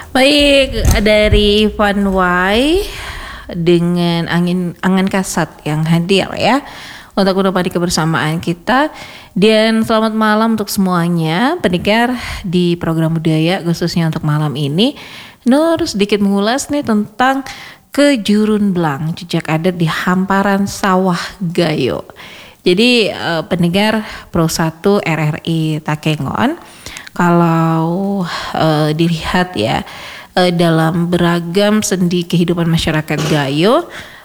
Baik, dari Vanway dengan angan kasat yang hadir ya untuk menemani kebersamaan kita. Dan selamat malam untuk semuanya pendengar di program budaya khususnya untuk malam ini. Nur sedikit mengulas nih tentang Kejurun Blang, jejak adat di hamparan sawah Gayo. Jadi pendengar Pro 1 RRI Takengon, kalau dilihat ya dalam beragam sendi kehidupan masyarakat Gayo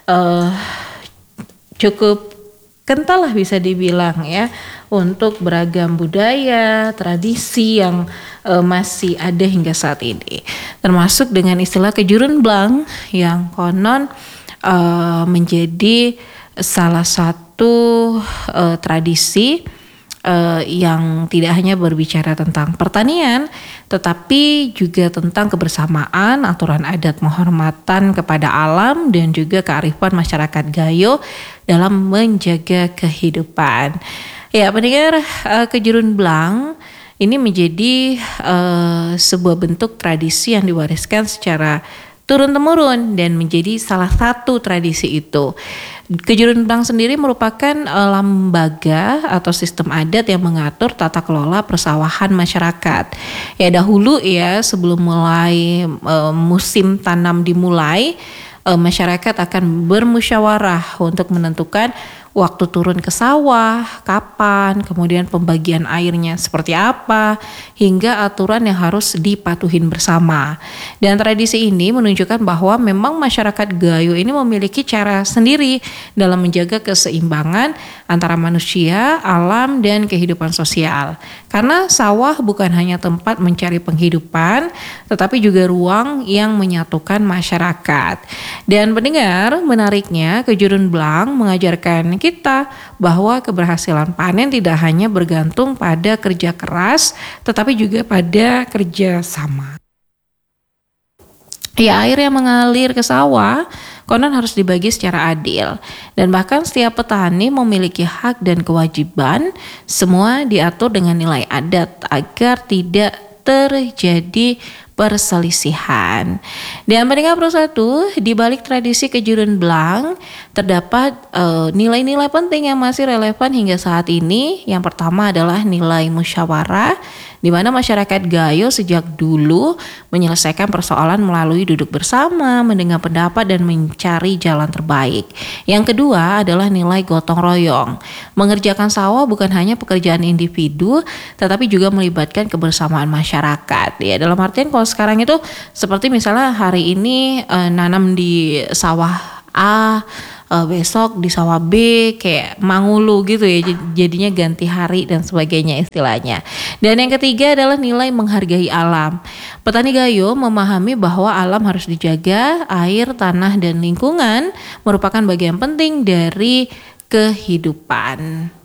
cukup kental lah bisa dibilang ya untuk beragam budaya, tradisi yang masih ada hingga saat ini. Termasuk dengan istilah Kejurun Blang yang konon menjadi salah satu tradisi yang tidak hanya berbicara tentang pertanian, tetapi juga tentang kebersamaan, aturan adat, penghormatan kepada alam, dan juga kearifan masyarakat Gayo dalam menjaga kehidupan. Ya, pendengar, Kejurun Blang ini menjadi sebuah bentuk tradisi yang diwariskan secara turun-temurun dan menjadi salah satu tradisi itu. Kejurun Blang sendiri merupakan lembaga atau sistem adat yang mengatur tata kelola persawahan masyarakat. Ya dahulu ya sebelum mulai musim tanam dimulai, masyarakat akan bermusyawarah untuk menentukan waktu turun ke sawah, kapan, kemudian pembagian airnya seperti apa, hingga aturan yang harus dipatuhin bersama. Dan tradisi ini menunjukkan bahwa memang masyarakat Gayo ini memiliki cara sendiri dalam menjaga keseimbangan antara manusia, alam, dan kehidupan sosial. Karena sawah bukan hanya tempat mencari penghidupan, tetapi juga ruang yang menyatukan masyarakat. Dan pendengar, menariknya Kejurun Blang mengajarkan kita bahwa keberhasilan panen tidak hanya bergantung pada kerja keras, tetapi juga pada kerja sama. Ya, air yang mengalir ke sawah konon harus dibagi secara adil, dan bahkan setiap petani memiliki hak dan kewajiban, semua diatur dengan nilai adat agar tidak terjadi perselisihan. Dan pendengar Pro 1, di balik tradisi Kejurun Blang terdapat nilai-nilai penting yang masih relevan hingga saat ini. Yang pertama adalah nilai musyawarah, di mana masyarakat Gayo sejak dulu menyelesaikan persoalan melalui duduk bersama, mendengar pendapat, dan mencari jalan terbaik. Yang kedua adalah nilai gotong royong. Mengerjakan sawah bukan hanya pekerjaan individu, tetapi juga melibatkan kebersamaan masyarakat. Ya, dalam artian kalau sekarang itu seperti misalnya hari ini nanam di sawah A, besok di sawah B, kayak mangulu gitu ya, jadinya ganti hari dan sebagainya istilahnya. Dan yang ketiga adalah nilai menghargai alam. Petani Gayo memahami bahwa alam harus dijaga, air, tanah, dan lingkungan merupakan bagian penting dari kehidupan.